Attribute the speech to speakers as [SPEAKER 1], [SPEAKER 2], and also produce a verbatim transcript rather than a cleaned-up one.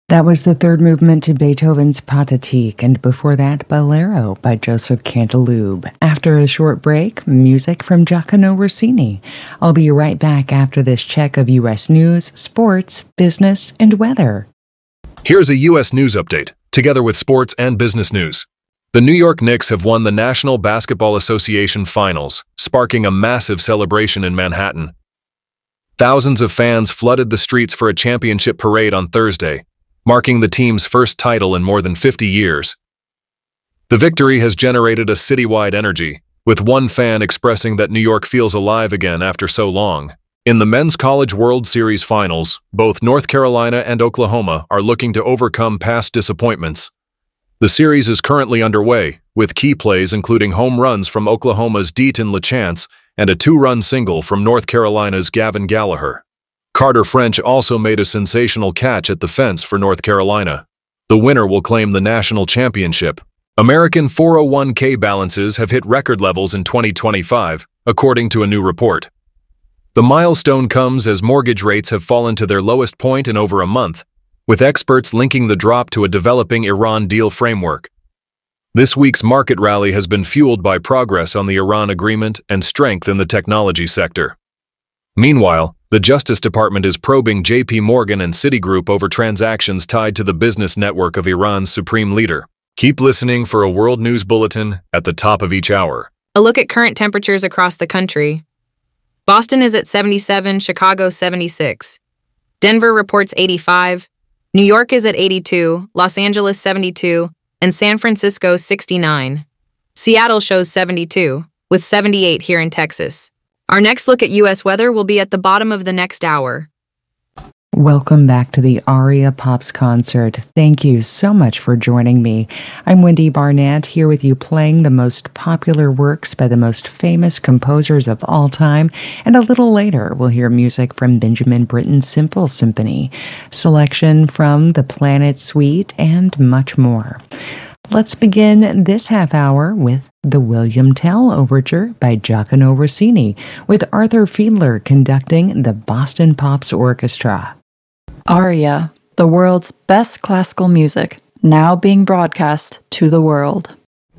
[SPEAKER 1] That was the third movement to Beethoven's Pathetique, and before that, Bolero by Joseph Canteloube. After a short break, music from Giacomo Rossini. I'll be right back after this check of U S news, sports, business, and weather.
[SPEAKER 2] Here's a U S news update, together with sports and business news. The New York Knicks have won the National Basketball Association Finals, sparking a massive celebration in Manhattan. Thousands of fans flooded the streets for a championship parade on Thursday, marking the team's first title in more than fifty years. The victory has generated a citywide energy, with one fan expressing that New York feels alive again after so long. In the Men's College World Series Finals, both North Carolina and Oklahoma are looking to overcome past disappointments. The series is currently underway, with key plays including home runs from Oklahoma's Deaton LaChance and a two-run single from North Carolina's Gavin Gallagher. Carter French also made a sensational catch at the fence for North Carolina. The winner will claim the national championship. American four oh one k balances have hit record levels in twenty twenty-five, according to a new report. The milestone comes as mortgage rates have fallen to their lowest point in over a month, with experts linking the drop to a developing Iran deal framework. This week's market rally has been fueled by progress on the Iran agreement and strength in the technology sector. Meanwhile, the Justice Department is probing J P Morgan and Citigroup over transactions tied to the business network of Iran's supreme leader. Keep listening for a world news bulletin at the top of each hour.
[SPEAKER 3] A look at current temperatures across the country. Boston is at seventy-seven, Chicago seventy-six. Denver reports eighty-five. New York is at eighty-two, Los Angeles seventy-two, and San Francisco sixty-nine. Seattle shows seventy-two, with seventy-eight here in Texas. Our next look at U S weather will be at the bottom of the next hour.
[SPEAKER 1] Welcome back to the Aria Pops concert. Thank you so much for joining me. I'm Wendy Barnett, here with you playing the most popular works by the most famous composers of all time, and a little later we'll hear music from Benjamin Britten's Simple Symphony, selection from the Planet Suite, and much more. Let's begin this half hour with the William Tell Overture by Giacomo Rossini, with Arthur Fiedler conducting the Boston Pops Orchestra.
[SPEAKER 4] Aria, the world's best classical music, now being broadcast to the world.